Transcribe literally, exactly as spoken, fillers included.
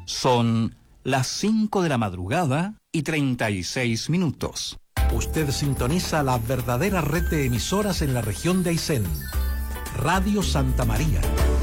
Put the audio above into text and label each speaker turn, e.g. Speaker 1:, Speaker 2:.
Speaker 1: Son las cinco de la madrugada y treinta y seis minutos.
Speaker 2: Usted sintoniza la verdadera red de emisoras en la región de Aysén. Radio Santa María.